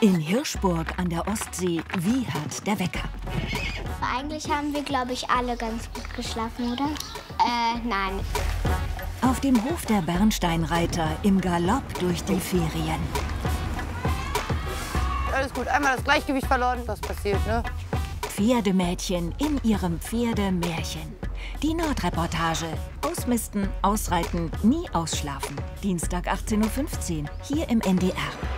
In Hirschburg an der Ostsee wiehert der Wecker. Eigentlich haben wir, glaube ich, alle ganz gut geschlafen, oder? Nein. Auf dem Hof der Bernsteinreiter im Galopp durch die Ferien. Alles gut, einmal das Gleichgewicht verloren, das passiert, ne? Pferdemädchen in ihrem Pferdemärchen. Die Nordreportage. Ausmisten, ausreiten, nie ausschlafen. Dienstag 18:15 Uhr, hier im NDR.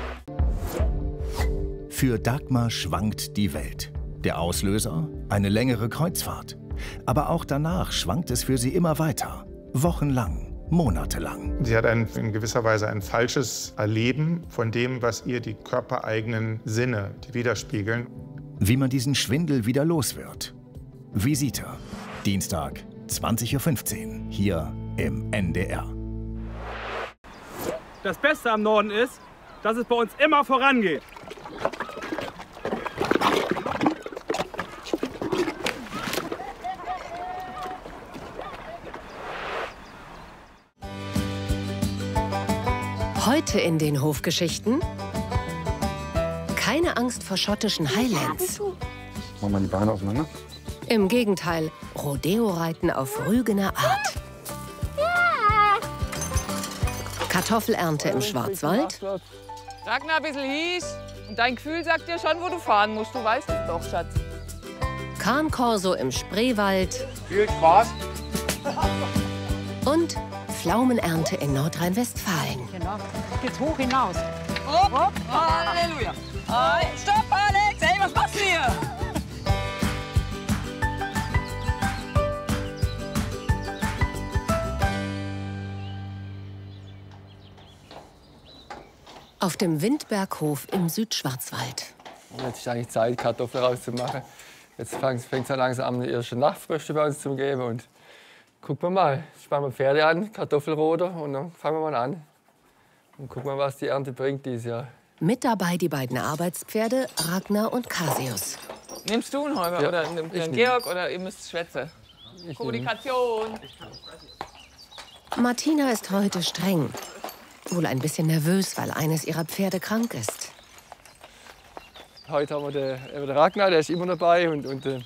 Für Dagmar schwankt die Welt. Der Auslöser? Eine längere Kreuzfahrt. Aber auch danach schwankt es für sie immer weiter. Wochenlang, monatelang. Sie hat in gewisser Weise ein falsches Erleben von dem, was ihr die körpereigenen Sinne widerspiegeln. Wie man diesen Schwindel wieder los wird. Visite. Dienstag, 20:15 Uhr, hier im NDR. Das Beste am Norden ist, dass es bei uns immer vorangeht. Heute in den Hofgeschichten: Keine Angst vor schottischen Highlands. Machen wir die Beine auseinander? Im Gegenteil, Rodeo-Reiten auf Rügener Art. Kartoffelernte im Schwarzwald. Ragnar, ein bisschen Hies. Und dein Gefühl sagt dir schon, wo du fahren musst. Du weißt es doch, Schatz. Kahn-Korso im Spreewald. Viel Spaß. Und Pflaumenernte in Nordrhein-Westfalen. Genau. Geht's hoch hinaus. Hopp. Halleluja. Stopp, Alex. Hey, was machst du hier? Auf dem Windberghof im Südschwarzwald. Jetzt ist eigentlich Zeit, Kartoffeln rauszumachen. Jetzt fängt es langsam an, die ersten Nachtfrüchte bei uns zu geben. Und gucken wir mal. Spannen wir Pferde an, Kartoffelroder, und dann fangen wir mal an. Und gucken wir, was die Ernte bringt dieses Jahr. Mit dabei die beiden Arbeitspferde Ragnar und Casius. Nimmst du einen Holger Ja, oder den Georg oder ihr müsst schwätzen? Kommunikation. Martina ist heute streng. Wohl ein bisschen nervös, weil eines ihrer Pferde krank ist. Heute haben wir den Ragnar, der ist immer dabei. Und